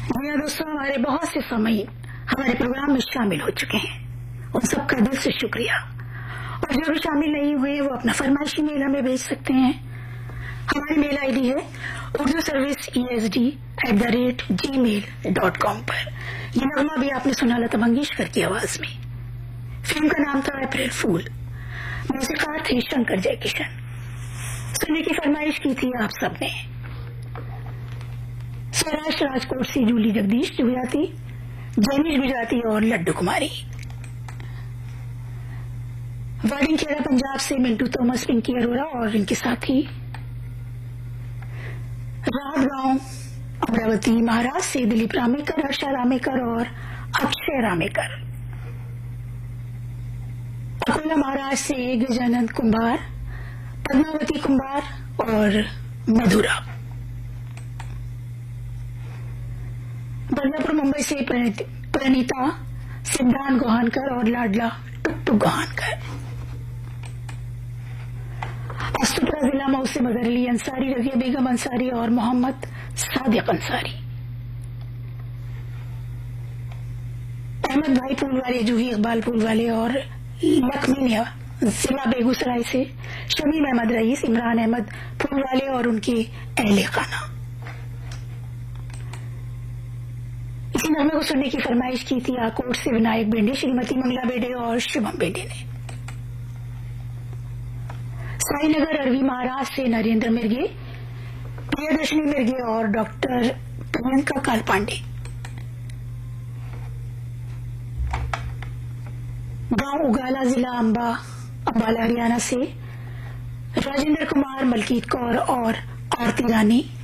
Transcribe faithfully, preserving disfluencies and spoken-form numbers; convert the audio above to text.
जी हाँ दोस्तों, हमारे बहुत से समय हमारे प्रोग्राम में शामिल हो चुके हैं, उन सबका दिल से शुक्रिया। और जो भी शामिल नहीं हुए वो अपना फरमाइशी मेल हमें भेज सकते हैं। हमारी मेल आईडी है Urdu service E S D at the rate ji mail dot com पर। यह नगमा भी आपने सुना लता मंगेशकर की आवाज में। फिल्म का नाम था अप्रैल फूल। मौसीकार थे शंकर जयकिशन। सुनने की फरमाइश की थी आप सबने। सौराष्ट्र राजकोट से जूली जगदीश गुजराती, जैनिश गुजराती और लड्डू कुमारी। वाडिंग खेड़ा पंजाब से मिंटू थॉमस, पिंकी अरोरा और इनके साथी। राहत गांव अमरावती महाराज से दिलीप रामेकर, हर्षा रामेकर और अक्षय रामेकर। अकोला महाराज से गजानंद कुंभार, पद्मावती कुंभार और मधुरा। बल्लापुर मुंबई से प्रणीता, सिद्धांत गोहानकर और लाडला टुकटुक गोहानकर। अस्तुपुरा जिला मऊ से मजहर अली अंसारी, रजिया बेगम अंसारी और मोहम्मद सादिक अंसारी। अहमद भाई फूलवाले, जूही इकबाल फूलवाले और लखमीनिया जिला बेगूसराय से शमीम अहमद रईस, इमरान अहमद फूलवाले और उनके अहले खाना। इसी नगमे को सुनने की फरमाइश की थी आकोट से विनायक बेंडे, श्रीमती मंगला बेंडे और शुभम बेंडे ने। साईनगर अरवी महाराज से नरेंद्र मिर्गे, प्रियदर्शनी मिर्गे और डॉक्टर प्रियंका कालपांडे। गांव उगाला, जिला अंबा अंबाला हरियाणा से राजेंद्र कुमार, मलकीत कौर और आरती रानी।